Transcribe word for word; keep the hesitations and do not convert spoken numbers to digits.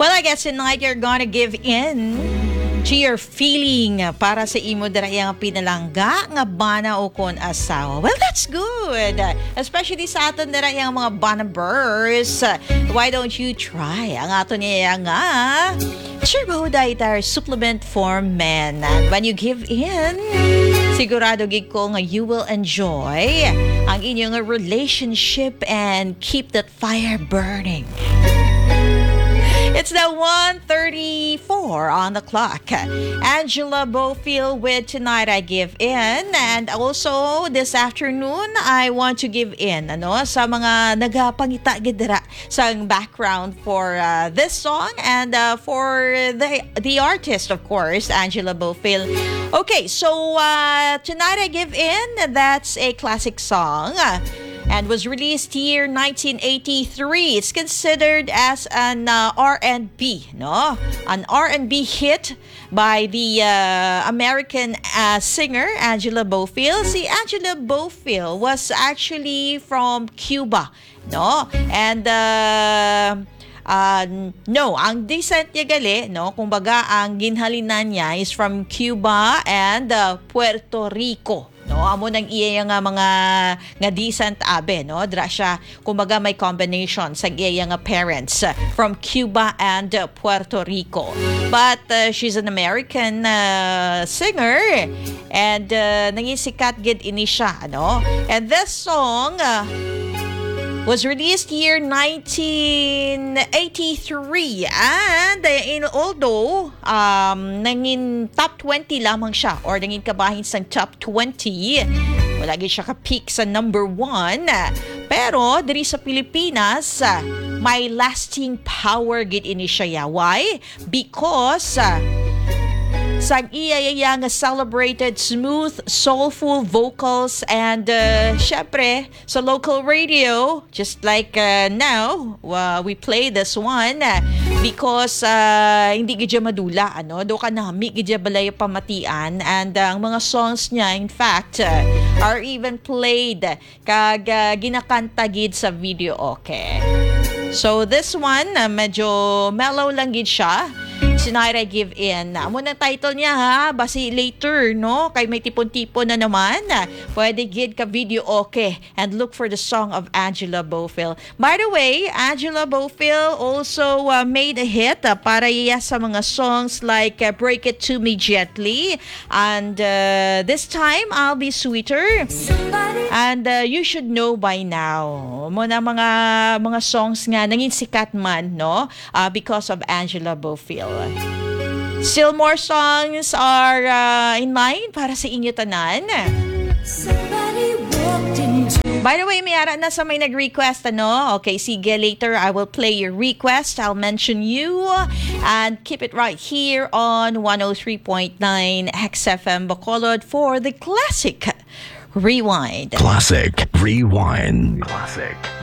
Well, I guess tonight you're gonna give in to your feeling para sa imo diri nga pinalangga nga bana o kon asawa. Well, that's good. Especially sa aton diri nga mga banabers. Why don't you try ang aton niya nga Turbo Dietary Supplement for Men. And when you give in, sigurado gid ko nga you will enjoy ang inyong relationship and keep that fire burning. It's now one thirty-four on the clock. Angela Bofill with Tonight I Give In. And also, this afternoon, I want to give in ano, sa mga nagapangita gidira sa background for uh, this song and uh, for the the artist, of course, Angela Bofill. Okay, so uh, Tonight I Give In, that's a classic song. And was released year nineteen eighty-three. It's considered as an uh, R and B, no? An R and B hit by the uh, American uh, singer Angela Bofill. Si Angela Bofill was actually from Cuba, no? And uh, Uh, no, ang descent niya gali, no? Kumbaga, ang ginhalinan niya is from Cuba and uh, Puerto Rico. No, amo nang iya nga mga nga decent abe, no? Dra siya, kumbaga may combination sa iya nga parents uh, from Cuba and uh, Puerto Rico. But uh, she's an American uh, singer and uh, nangisikat gid ini siya, ano? And this song uh, was released year nineteen eighty-three and in although um, nangin top twenty lamang siya or nangin kabahin sa top twenty, wala gid siya ka-peak sa number one, pero diri sa Pilipinas may lasting power gid ini siya. Why? Because uh, sa iya nga celebrated smooth, soulful vocals and uh, syempre sa local radio, just like uh, now, uh, we play this one uh, because uh, hindi gidya madula, ano? Do ka nami gidya balay pamatian and uh, ang mga songs niya, in fact, uh, are even played kag uh, ginakanta gid sa video, okay? So this one, uh, medyo mellow lang gid siya. Tonight I Give In. Amo na title niya ha, basi later, no? Kay may tipon-tipon na naman. Pwede gid ka video okay and look for the song of Angela Bofill. By the way, Angela Bofill also uh, made a hit uh, para iya sa mga songs like uh, Break It To Me Gently and uh, This Time I'll Be Sweeter and uh, You Should Know By Now. Mo na mga mga songs nga nangin sikat man, no? Uh, because of Angela Bofill. Still more songs are uh, in line para sa inyo tanan. By the way, may ara na sa may nag-request, ano? Okay, sige, later I will play your request. I'll mention you and keep it right here on one oh three point nine X F M Bacolod for the Classic Rewind. Classic Rewind. Classic